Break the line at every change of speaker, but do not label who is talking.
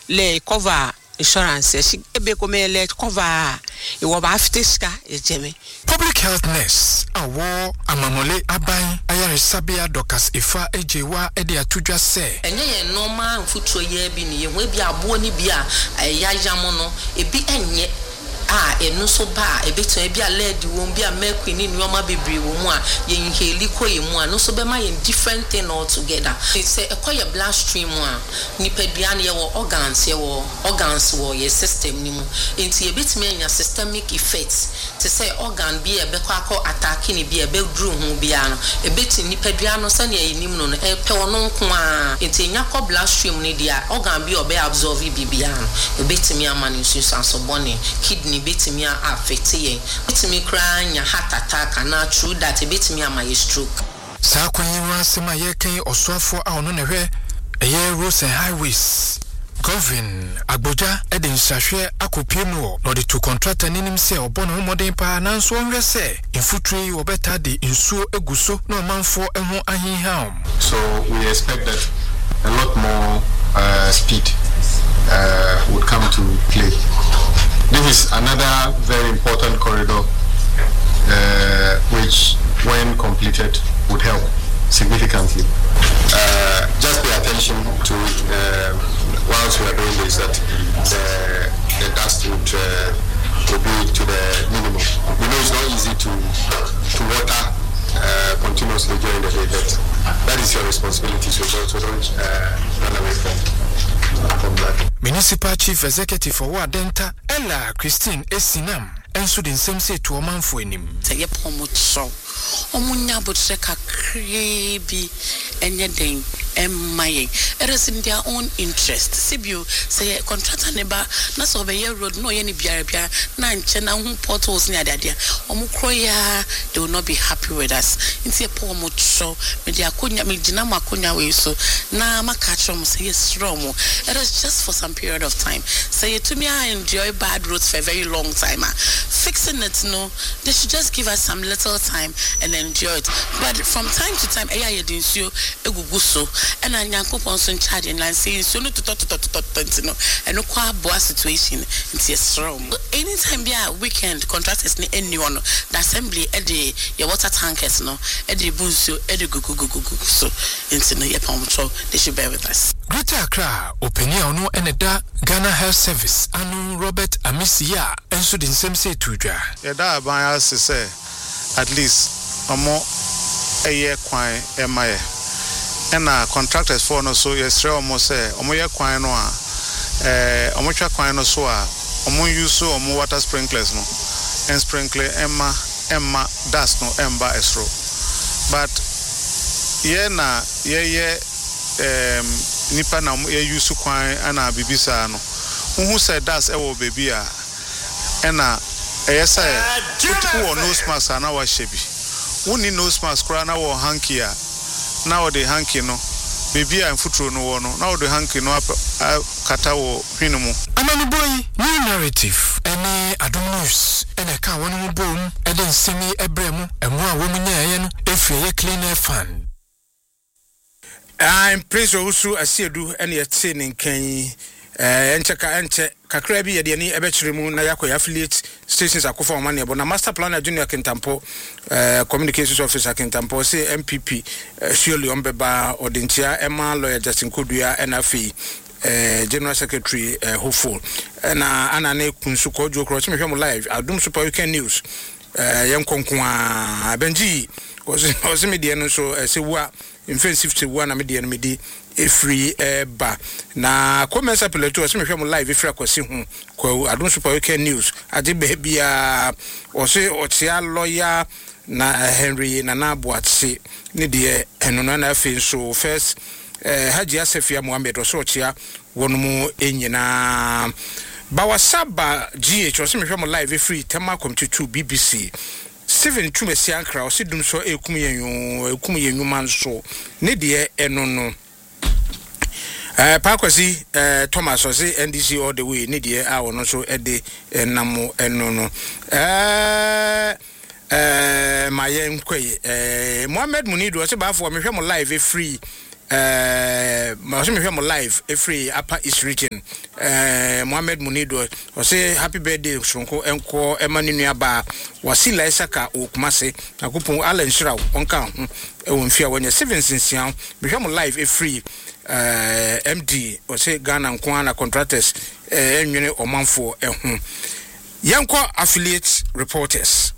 le cover insurance she ebe ko me le cover e wo ba afteska e jeme
public health nurse awo amamole aban ayaresabia dokas ifa ejewa ede atudwa se
enye ye normal mfuturo ye bi ne ye ho bi abo ni bi a yayam no ebi enye enu so ba ebeto ebi a led won bi a mercury ni nyoma bebre wo mu a ye inhale ko ye mu a no so be ma ye different thing all together say ekoye bloodstream a nipadua na ye wo organs wo ye system ni mu enti ebetime anya systemic effects to say organ bi e be kwa attack ni bi e be dru hu bi a no ebeti nipadua no se na ye nim no e pe wono nko a enti nya ko bloodstream ni dia organ bi obe absorb bi a no ebetime amani so bone kidney betimi affect ye betimi kra nya heart attack na true that betimi ama ye stroke
sa kwanyiwa sema ye kan osoafo a ono ne hwe eye roads and highways Govern Agboja Eden Sashwe Akopimo no the two contractor nim se obono modern pa na nso onwe se infutri obeta de nsuo eguso no manfo eho ahinham.
So we expect that a lot more speed would come to play. This is another very important corridor which when completed would help significantly. Just pay attention to whilst we are doing this that the dust would be to the minimum. We know it's not easy to water continuously during the day, but that is your responsibility, so don't run away from that.
Municipal Chief Executive for Wadenta Ella Christine Esinam enso den sem se to omanfo enim
ye pomotso omunya botre kakre bi enye den emmaye it is in their own interest sibio say contractor neba na so be road no ye ni biara na nche na hu portals ni adade omukroya they will not be happy with us nti ye pomotso me dia akonya me gina makonya we so na makachom say yes wrong it is just for some period of time say to me I enjoy bad roads for a very long time fixing it no they should just give us some little time and enjoy it but from time to time eya ye dinsuo eguguso and anyankopon so charge and say so no to no and no kwa boa situation nti strong anytime be a weekend contractors ni anyone the assembly e de your water tankers no e de bunsuo e de gugugugu so nti no ye pomtro they should bear with us.
Greater Accra openia ono eneda Ghana Health Service anu Robert Amisia enso den sem se tudwa
yeda aban ase say at least omo eye kwan emaye ena contractors for no so yesre omo say omo ye kwan no a omo twa kwan no so a omo use omo water sprinklers no and sprinkler emma dust no emba esro but ye na ye nipa na ye use kwan ana bibisa no who said that's ewo baby a ena eyesa who nose mask ana wa shebi woni nose mask kra na wo hanky a na wo de hanky no baby a mfuturo no wo no na wo de hanky no kata wo hwinu mu
amani boy new narrative ene adom news ene ka wonu mu bom ede nsemi ebremu emu a wo mu nyaye no efie clean air fund.
I'm praise Osu Asiedu and yet saying can enche kakra bi ye de ni ebechire mu na yakoya affiliate stations akofa omane bo na master planner junior Kintampo communications officer Kintampo say MPP surely ombeba odintia Emma lawyer Justin Kodua NFA general secretary hopeful na anane kunsu ko jo cross me hwem live adum super weekend news yenkonkwa benji was media no so say wa offensive to one media medi free ba na comments appeal to us me hwem live free akwasi hu ko adum super weekend news ade be bia o say otia lawyer na Henry na Boatse ne de eno na afi so first Haji Asefia Mohammed o so otia wonumu enyina Bawasaba GH was me hwem live free Temakom 2 BBC 7 tumesi ankra o sidum so ekum yenyu manso ne de eno no Pakwasi Thomas was NDC all the way ne de a wono so ede enamo eno no mayen kwey Mohammed Munidu o se ba for me hwem live free me hwem live free upper east region Mohammed Munido ɔse happy birthday sonko enko ema ne nua ba wasi laisaka okumase akopon Allen Shira onka ho ɛwɔ mfia wɔnyɛ 7 sinsian behwɛ mo live free MD ɔse Ghana nko na contractors enwene omanfo ɛho yanko affiliate reporters